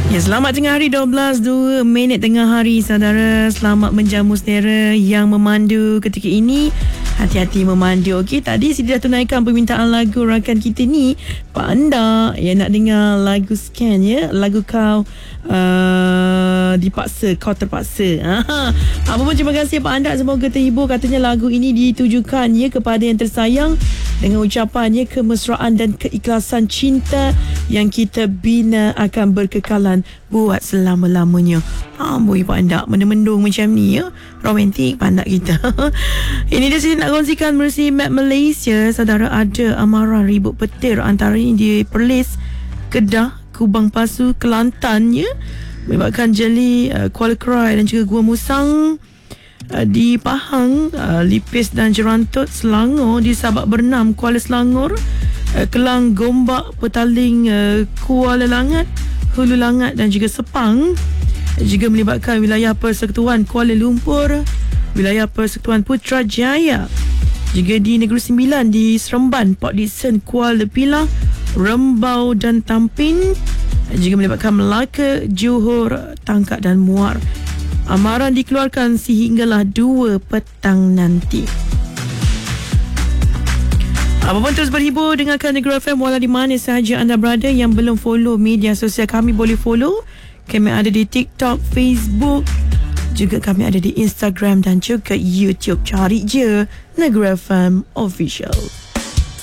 Ya, selamat tengah hari 12.02 tengah hari saudara. Selamat menjamu saudara yang memandu ketika ini. Hati-hati memandu. Okey, tadi Siti dah tunaikan permintaan lagu rakan kita ni, Pak Anda yang nak dengar lagu Scan ya. Lagu kau dipaksa, kau terpaksa. Apa pun terima kasih Pak Anda, semoga terhibur. Katanya lagu ini ditujukan ya kepada yang tersayang dengan ucapannya kemesraan dan keikhlasan cinta yang kita bina akan berkekalan buat selama-lamanya. Amboi Pak Anda, mendung macam ni ya. Romantik Pak Anda kita. Ini dia saya nak kongsikan bersama Map Malaysia. Saudara, ada amaran ribut petir antaranya di Perlis, Kedah, Kubang Pasu, Kelantan ya. Menyebabkan jeli Kuala Krai dan juga Gua Musang, di Pahang, Lipis dan Jerantut, Selangor, di Sabak Bernam, Kuala Selangor, Kelang, Gombak, Petaling, Kuala Langat, Hulu Langat dan juga Sepang. Juga melibatkan wilayah Persekutuan Kuala Lumpur, wilayah Persekutuan Putrajaya, juga di Negeri Sembilan, di Seremban, Port Dickson, Kuala Pilah, Rembau dan Tampin. Juga melibatkan Melaka, Johor, Tangkak dan Muar. Amaran dikeluarkan sehinggalah 2 petang nanti. Apapun terus berhibur dengarkan Negeri FM walau di mana sahaja anda berada. Yang belum follow media sosial kami boleh follow. Kami ada di TikTok, Facebook, juga kami ada di Instagram dan juga YouTube. Cari je Negeri FM Official.